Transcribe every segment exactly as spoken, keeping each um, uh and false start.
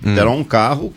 Hum. Era um carro,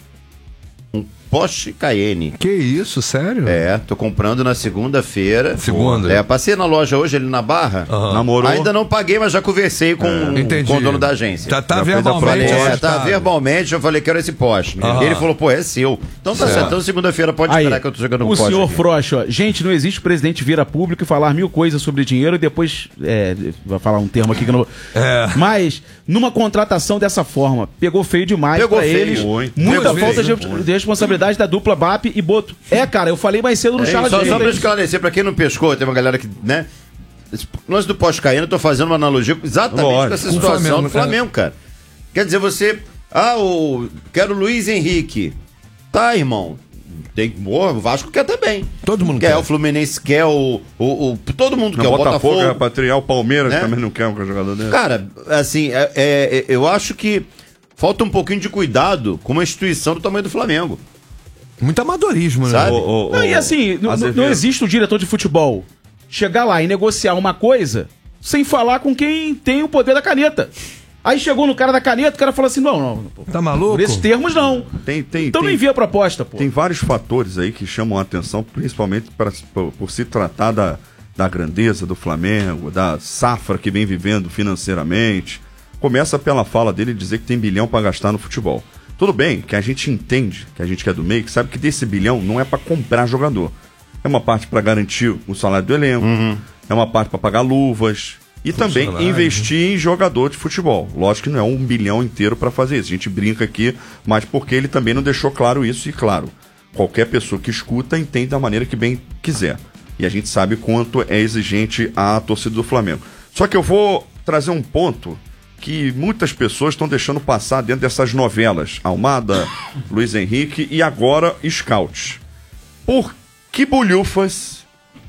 um Porsche Cayenne. Que isso, sério? É, tô comprando na segunda-feira. Segunda? É, passei na loja hoje ali na Barra. Uhum. Namorou. Ainda não paguei, mas já conversei com, é. com o dono da agência. Já tá Já verbalmente. É, tá ajustado. verbalmente, eu falei, quero esse Porsche. Aham. Ele falou, pô, é seu. Então tá certo, então segunda-feira pode Aí, esperar que eu tô jogando um o Porsche. senhor aqui. Frocha, ó, gente, não existe presidente vir a público e falar mil coisas sobre dinheiro e depois, é, vai falar um termo aqui que eu não... É. Mas, numa contratação dessa forma, pegou feio demais Pegou pra feio, eles, muito. muita Muito falta feio, de, de responsabilidade da dupla B A P e Boto. É, cara, eu falei mais cedo no É, Charla só, de só pra esclarecer, pra quem não pescou, tem uma galera que, né? Esse lance do Porsche Cayenne, eu tô fazendo uma analogia exatamente Lógico. com essa Com o situação Flamengo, do Flamengo, cara. Quer dizer, você... Ah, o... quero o Luiz Henrique. Tá, irmão. Tem... Boa, o Vasco quer também. Todo mundo quer. quer. O Fluminense quer, o... o, o todo mundo Não, quer, o Botafogo, Botafogo. repatriar o Palmeiras né? também não quer um jogador desse. Cara, assim, é, é, eu acho que falta um pouquinho de cuidado com uma instituição do tamanho do Flamengo. Muito amadorismo, né? Sabe? O- o- Não, e o- assim, n- n- Azevedo. não existe um diretor de futebol chegar lá e negociar uma coisa sem falar com quem tem o poder da caneta. Aí chegou no cara da caneta, o cara falou assim, não, não, pô, Tá maluco? por esses termos não. Tem, tem, Então tem, não envia a proposta, pô. tem vários fatores aí que chamam a atenção, principalmente pra, por, por se tratar da, da grandeza do Flamengo, da safra que vem vivendo financeiramente. Começa pela fala dele dizer que tem bilhão pra gastar no futebol. Tudo bem que a gente entende, que a gente que é do meio, que sabe que desse bilhão não é pra comprar jogador. É uma parte pra garantir o salário do elenco, é uma parte pra pagar luvas e também Funcionário. investir em jogador de futebol. Lógico que não é um bilhão inteiro pra fazer isso. A gente brinca aqui, mas porque ele também não deixou claro isso. E claro, qualquer pessoa que escuta entende da maneira que bem quiser. E a gente sabe quanto é exigente a torcida do Flamengo. Só que eu vou trazer um ponto que muitas pessoas estão deixando passar dentro dessas novelas. Almada, Luiz Henrique e agora Scout. Por que bolhufas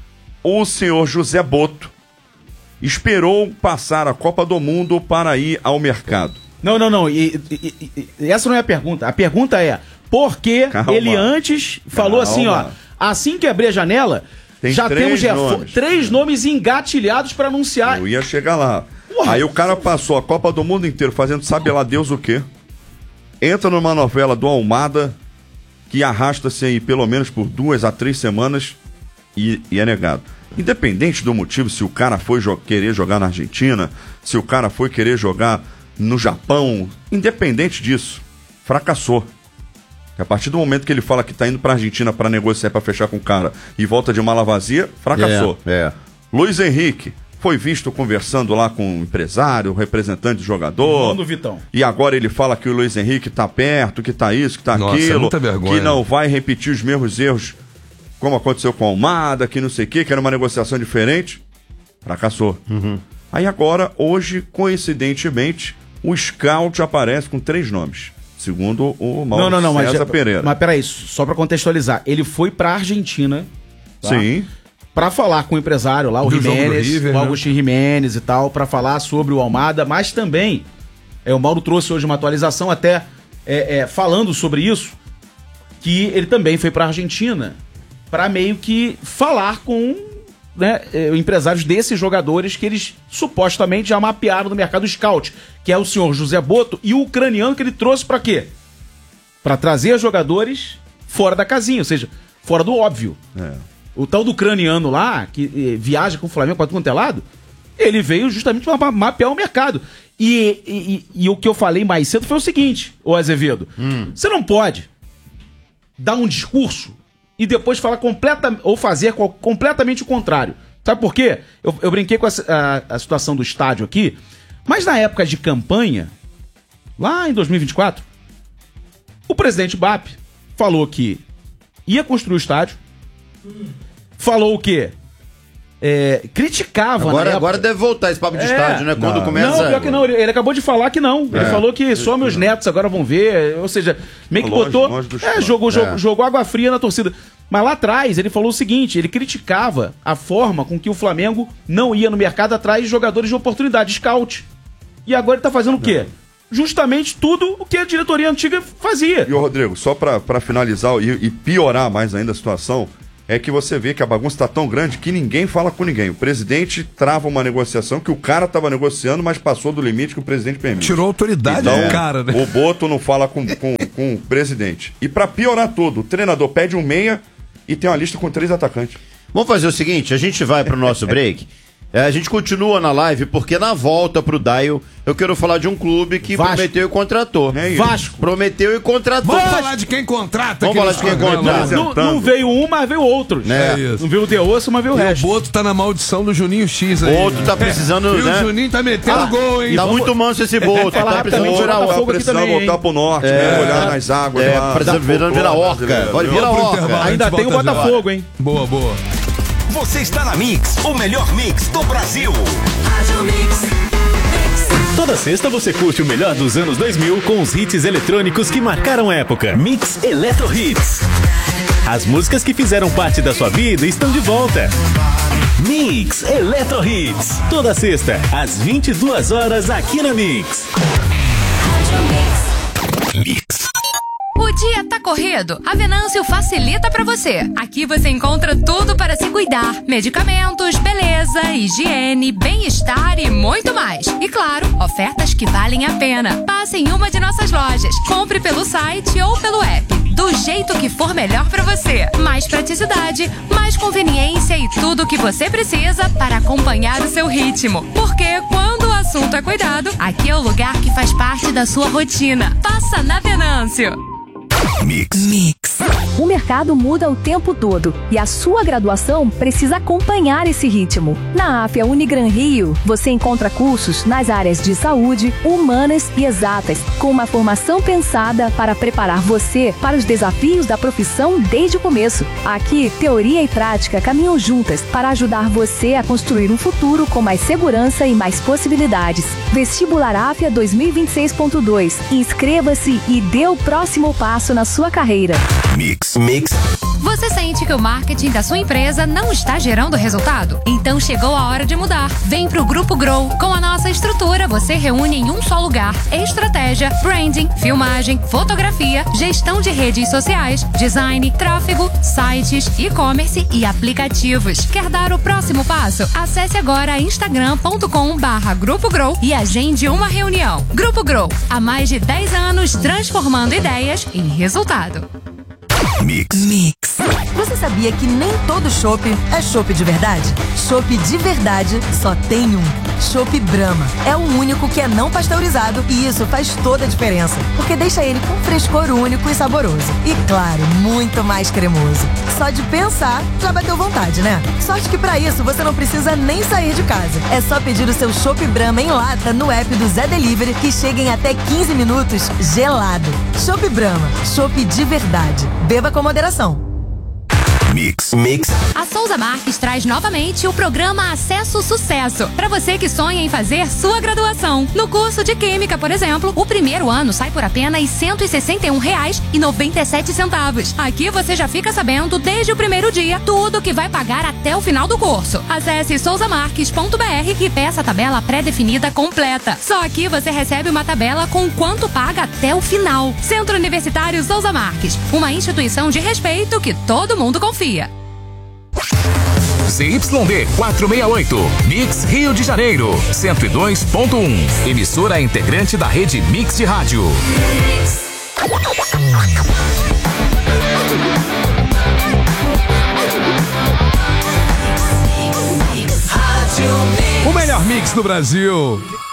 o senhor José Boto esperou passar a Copa do Mundo para ir ao mercado? Não, não, não. E, e- e- e- essa não é a pergunta. A pergunta é, por que Calma. ele antes falou Calma. assim, ó, assim que abrir a janela, Tem já três temos já fo- nomes. três nomes engatilhados pra anunciar. Eu ia chegar lá. Porra. Aí o cara passou a Copa do Mundo inteiro fazendo sabe lá Deus o quê. Entra numa novela do Almada que arrasta-se aí pelo menos por duas a três semanas e, e é negado. Independente do motivo, se o cara foi jo- querer jogar na Argentina, se o cara foi querer jogar no Japão, independente disso, fracassou. A partir do momento que ele fala que tá indo pra Argentina pra negociar, pra fechar com o cara e volta de mala vazia, fracassou. É, é. Luiz Henrique foi visto conversando lá com um empresário, um representante de jogador. Irmão do Vitão. E agora ele fala que o Luiz Henrique tá perto, que tá isso, que tá Nossa, aquilo. muita vergonha. Que não vai repetir os mesmos erros como aconteceu com a Almada, que não sei o quê, que era uma negociação diferente. Fracassou. Aí agora, hoje, coincidentemente, o Scout aparece com três nomes. Segundo o Mauro Não, não, não, mas, César Pereira. mas peraí, só pra contextualizar. Ele foi pra Argentina, tá? Sim. Pra falar com o empresário lá, o Do jogo do Jimenez, River, o né? Agostinho Jimenez e tal, pra falar sobre o Almada, mas também, é, o Mauro trouxe hoje uma atualização até é, é, falando sobre isso, que ele também foi pra Argentina pra meio que falar com, né, é, empresários desses jogadores que eles supostamente já mapearam no mercado scout, que é o senhor José Boto e o ucraniano que ele trouxe pra quê? Pra trazer jogadores fora da casinha, ou seja, fora do óbvio. É. O tal do ucraniano lá, que eh, viaja com o Flamengo pra tudo quanto é lado, ele veio justamente pra ma- mapear o mercado. E, e- e- e o que eu falei mais cedo foi o seguinte, ô Azevedo. Você não pode dar um discurso e depois falar completa, ou fazer qual- completamente o contrário. Sabe por quê? Eu, eu brinquei com a, a- a situação do estádio aqui, mas na época de campanha, lá em dois mil e vinte e quatro, o presidente B A P falou que ia construir o estádio, falou o quê? É, criticava na Agora, época. agora deve voltar esse papo de É. estádio, né? Quando Não. começa. Não, pior que não, ele, ele acabou de falar que não. Ele É. falou que só meus netos agora vão ver. Ou seja, meio que Longe, botou. longe dos É, planos. jogou, jogou, É. jogou água fria na torcida. Mas lá atrás ele falou o seguinte: ele criticava a forma com que o Flamengo não ia no mercado atrás de jogadores de oportunidade, scout. E agora ele tá fazendo o quê? Justamente tudo o que a diretoria antiga fazia. E o Rodrigo, só pra, pra finalizar e, e piorar mais ainda a situação, é que você vê que a bagunça tá tão grande que ninguém fala com ninguém. O presidente trava uma negociação que o cara tava negociando, mas passou do limite que o presidente permite. Tirou a autoridade Então, do cara, né? o Boto não fala com, com, com o presidente. E pra piorar tudo, o treinador pede um meia e tem uma lista com três atacantes. Vamos fazer o seguinte, a gente vai pro nosso break. É, a gente continua na live, porque na volta pro Dial, eu quero falar de um clube que Vasco. prometeu e contratou. É isso. Vasco. Prometeu e contratou. Vamos falar de quem contrata. Vamos aqui falar nesse de quem programa. contrata. Não, não veio um, mas veio outros. É. É isso. Não veio o De Osso, mas veio o E o resto. Boto tá na maldição do Juninho X aí. O outro tá precisando, E né? o Juninho tá metendo Ah, gol, hein? Tá muito manso esse Boto. falar Tá precisando rapidamente, virar Botafogo orca. Tá precisando aqui também, voltar hein? pro norte, É. mergulhar nas águas. É, lá, precisando da virar, virar folclore orca. brasileiro. Pode virar Vamos pro orca. intervalo. Ainda A gente tem o volta já. Botafogo, hein? Boa, boa. Você está na Mix, o melhor mix do Brasil. Toda sexta você curte o melhor dos anos dois mil com os hits eletrônicos que marcaram a época. Mix Eletro Hits. As músicas que fizeram parte da sua vida estão de volta. Mix Eletro Hits. Toda sexta, às vinte e duas horas, aqui na Mix. Mix. O dia tá corrido? A Venâncio facilita pra você. Aqui você encontra tudo para se cuidar: medicamentos, beleza, higiene, bem-estar e muito mais. E claro, ofertas que valem a pena. Passe em uma de nossas lojas. Compre pelo site ou pelo app. Do jeito que for melhor pra você. Mais praticidade, mais conveniência e tudo o que você precisa para acompanhar o seu ritmo. Porque quando o assunto é cuidado, aqui é o lugar que faz parte da sua rotina. Passa na Venâncio. Mix. Mix. O mercado muda o tempo todo e a sua graduação precisa acompanhar esse ritmo. Na Afia Unigran Rio, você encontra cursos nas áreas de saúde, humanas e exatas, com uma formação pensada para preparar você para os desafios da profissão desde o começo. Aqui, teoria e prática caminham juntas para ajudar você a construir um futuro com mais segurança e mais possibilidades. Vestibular Afia dois mil e vinte e seis ponto dois. Inscreva-se e dê o próximo passo na sua carreira. Mix. Mix. Você sente que o marketing da sua empresa não está gerando resultado? Então chegou a hora de mudar. Vem pro Grupo Grow. Com a nossa estrutura, você reúne em um só lugar estratégia, branding, filmagem, fotografia, gestão de redes sociais, design, tráfego, sites, e-commerce e aplicativos. Quer dar o próximo passo? Acesse agora instagram ponto com barra Grupo Grow e agende uma reunião. Grupo Grow, há mais de dez anos transformando ideias em resultado. Mix. Mix. Você sabia que nem todo chopp é chopp de verdade? Chopp de verdade só tem um. Chopp Brahma. É o único que é não pasteurizado e isso faz toda a diferença, porque deixa ele com frescor único e saboroso. E claro, muito mais cremoso. Só de pensar, já bateu vontade, né? Sorte que pra isso você não precisa nem sair de casa. É só pedir o seu Chopp Brahma em lata no app do Zé Delivery, que chega em até quinze minutos gelado. Chopp Brahma. Chopp de verdade. Beba com moderação. Mix. Mix. A Souza Marques traz novamente o programa Acesso Sucesso, para você que sonha em fazer sua graduação. No curso de Química, por exemplo, o primeiro ano sai por apenas cento e sessenta e um reais e noventa e sete centavos. Aqui você já fica sabendo desde o primeiro dia tudo que vai pagar até o final do curso. Acesse souza marques ponto b r e peça a tabela pré-definida completa. Só aqui você recebe uma tabela com quanto paga até o final. Centro Universitário Souza Marques, uma instituição de respeito que todo mundo confia. Z Y D quatrocentos e sessenta e oito, Mix Rio de Janeiro, cento e dois ponto um. Emissora integrante da rede Mix de rádio. O melhor mix do Brasil.